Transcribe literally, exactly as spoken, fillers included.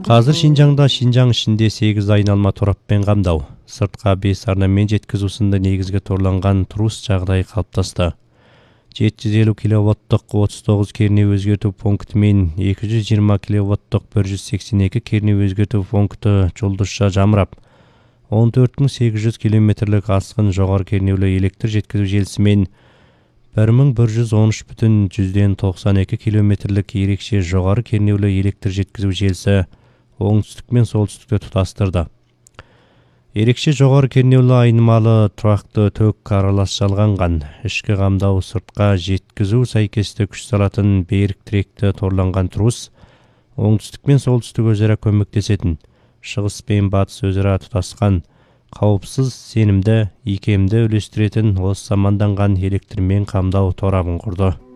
Қазір Шинжаңда Шинжаң ішінде сегиз айналма тораппен камдау, сыртқа бес арнамен жеткизүү сынды негизге торланган турус жагдай калыпташты. жети жүз элүү киловаттык отуз тогуз керней өзгөртүү пункту менен эки жүз жыйырма киловаттык бир жүз сексен эки керней өзгөртүү пункту Жолдушча жамырап, он төрт миң сегиз жүз километрлик аскын жогору кернеулүү электр жеткизүү желиси менен бир миң бир жүз он үч бүтүн жүздөн токсон эки километрлик эрекше жогору кернеулүү электр жеткизүү желиси оңтүстүк менен солтүстүктө туташтырды. Эрекше жогору кернеулүү айнымалы турактуу ток аралаш жалганган, ички камдау сыртка жеткизүү сайкесте күч салатын берик тиректе торланган трус оңтүстүк менен солтүстүк өзара көмөктөшөтүн, чыгыс менен батыс өзара туташкан, кауіпсіз сенімді икемді үлестіретін осы заманданган электр менен камдоо торабын курду.